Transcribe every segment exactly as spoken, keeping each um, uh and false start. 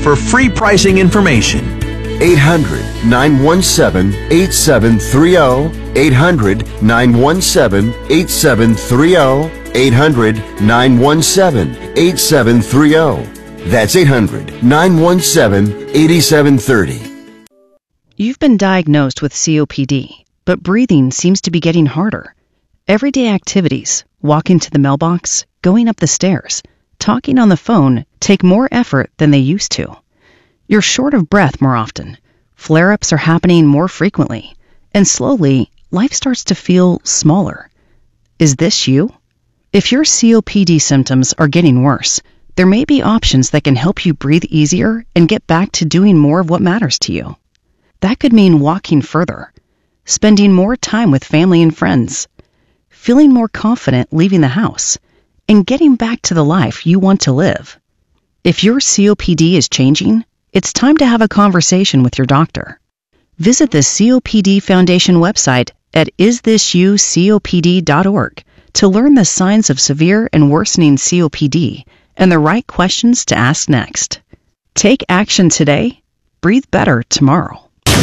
for free pricing information. eight hundred, nine one seven, eight seven three zero. eight hundred, nine one seven, eight seven three zero. eight hundred, nine one seven, eight seven three zero. That's eight hundred, nine one seven, eight seven three zero. You've been diagnosed with C O P D, but breathing seems to be getting harder. Everyday activities, walking to the mailbox, going up the stairs, talking on the phone take more effort than they used to. You're short of breath more often. Flare-ups are happening more frequently. And slowly, life starts to feel smaller. Is this you? If your C O P D symptoms are getting worse, there may be options that can help you breathe easier and get back to doing more of what matters to you. That could mean walking further, spending more time with family and friends, feeling more confident leaving the house, and getting back to the life you want to live. If your C O P D is changing, it's time to have a conversation with your doctor. Visit the C O P D Foundation website at is this you C O P D dot org to learn the signs of severe and worsening C O P D and the right questions to ask next. Take action today. Breathe better tomorrow.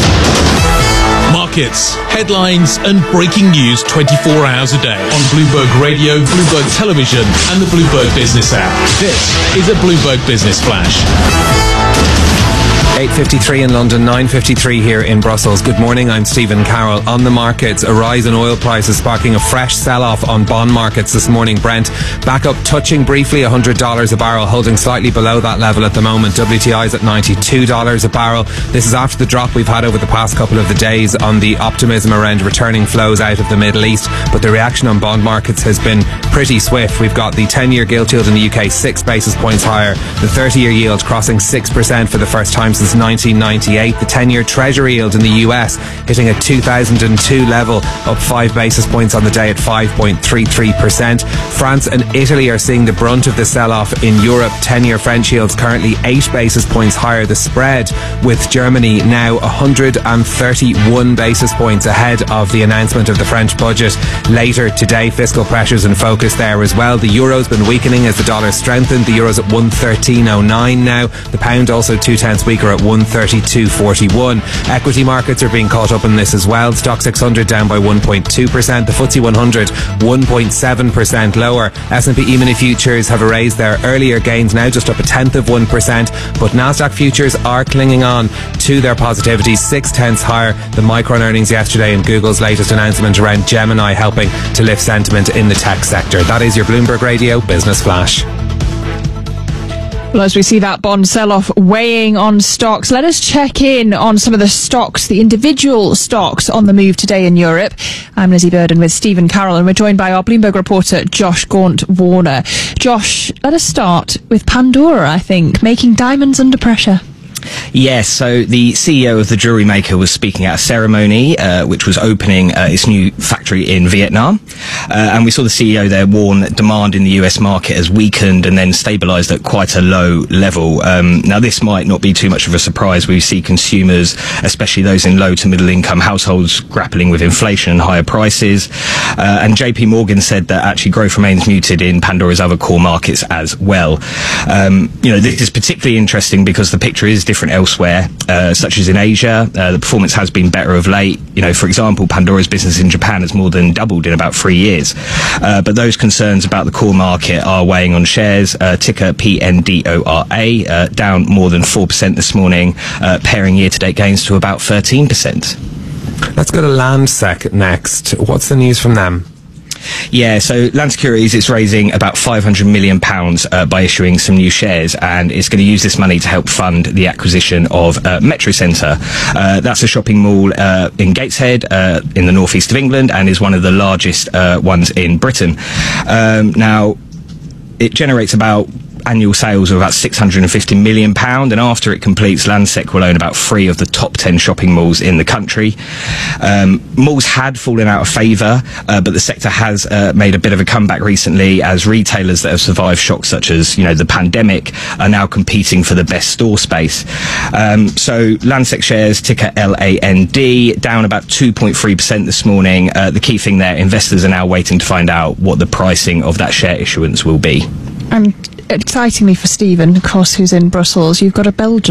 Markets, headlines and breaking news twenty-four hours a day on Bloomberg Radio, Bloomberg Television and the Bloomberg Business app. This is a Bloomberg Business Flash. eight fifty-three in London, nine fifty-three here in Brussels. Good morning, I'm Stephen Carroll. On the markets, a rise in oil prices sparking a fresh sell-off on bond markets this morning. Brent back up, touching briefly one hundred dollars a barrel, holding slightly below that level at the moment. W T I is at ninety-two dollars a barrel. This is after the drop we've had over the past couple of the days on the optimism around returning flows out of the Middle East, but the reaction on bond markets has been pretty swift. We've got the ten-year gilt yield in the U K six basis points higher, the thirty-year yield crossing six percent for the first time since nineteen ninety-eight. The ten-year Treasury yield in the U S hitting a two thousand two level, up five basis points on the day at five point three three percent. France and Italy are seeing the brunt of the sell-off in Europe. ten-year French yields currently eight basis points higher. The spread with Germany now one hundred thirty-one basis points ahead of the announcement of the French budget later today. Fiscal pressures in focus there as well. The euro's been weakening as the dollar strengthened. The euro's at one thirteen oh nine now. The pound also two tenths weaker at one thirty-two forty-one. Equity markets are being caught up in this as well. Stock six hundred down by one point two percent. The F T S E one hundred one point seven percent lower. S and P E-mini futures have erased their earlier gains, now just up a tenth of one percent. But Nasdaq futures are clinging on to their positivity, six tenths higher. The Micron earnings yesterday and Google's latest announcement around Gemini helping to lift sentiment in the tech sector. That is your Bloomberg Radio Business Flash. Well, as we see that bond sell-off weighing on stocks, let us check in on some of the stocks, the individual stocks on the move today in Europe. I'm Lizzie Burden with Stephen Carroll, and we're joined by our Bloomberg reporter, Josh Gaunt-Warner. Josh, let us start with Pandora, I think, making diamonds under pressure. Yes, so the C E O of the jewellery maker was speaking at a ceremony uh, which was opening uh, its new factory in Vietnam. Uh, and we saw the C E O there warn that demand in the U S market has weakened and then stabilised at quite a low level. Um, now, this might not be too much of a surprise. We see consumers, especially those in low to middle income households, grappling with inflation and higher prices. Uh, and J P Morgan said that actually growth remains muted in Pandora's other core markets as well. Um, you know, this is particularly interesting because the picture is different elsewhere, uh, such as in Asia. Uh, the performance has been better of late. You know, for example, Pandora's business in Japan has more than doubled in about three years. Uh, but those concerns about the core market are weighing on shares. Uh, ticker P N D O R A, uh, down more than four percent this morning, uh, pairing year-to-date gains to about thirteen percent. Let's go to Landsec next. What's the news from them? Yeah, so Land Securities is raising about five hundred million pounds uh, by issuing some new shares, and it's going to use this money to help fund the acquisition of uh, Metrocentre. Uh, that's a shopping mall uh, in Gateshead uh, in the northeast of England, and is one of the largest uh, ones in Britain. Um, now, it generates about annual sales of about six hundred fifty million pounds, and after it completes, Landsec will own about three of the top ten shopping malls in the country. Um, malls had fallen out of favour, uh, but the sector has uh, made a bit of a comeback recently as retailers that have survived shocks such as, you know, the pandemic are now competing for the best store space. Um, so Landsec shares, ticker L A N D, down about two point three percent this morning. Uh, the key thing there, investors are now waiting to find out what the pricing of that share issuance will be. And excitingly for Stephen, of course, who's in Brussels, you've got a Belgian